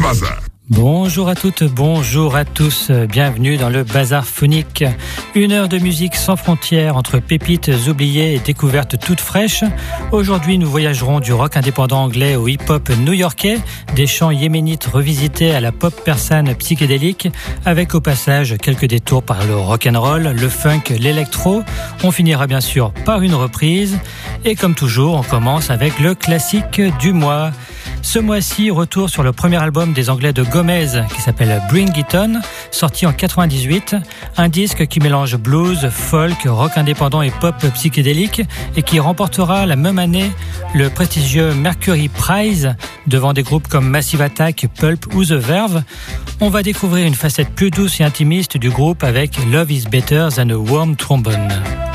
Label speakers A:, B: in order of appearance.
A: Bazar.
B: Bonjour à toutes, bonjour à tous, bienvenue dans le Bazar Phonique. 1 heure de musique sans frontières entre pépites oubliées et découvertes toutes fraîches. Aujourd'hui, nous voyagerons du rock indépendant anglais au hip-hop new-yorkais, des chants yéménites revisités à la pop persane psychédélique, avec au passage quelques détours par le rock'n'roll, le funk, l'électro. On finira bien sûr par une reprise. Et comme toujours, on commence avec le classique du mois. Ce mois-ci, retour sur le premier album des Anglais de Gomez qui s'appelle Bring It On, sorti en 98, un disque qui mélange blues, folk, rock indépendant et pop psychédélique et qui remportera la même année le prestigieux Mercury Prize devant des groupes comme Massive Attack, Pulp ou The Verve. On va découvrir une facette plus douce et intimiste du groupe avec Love is Better Than a Warm Trombone.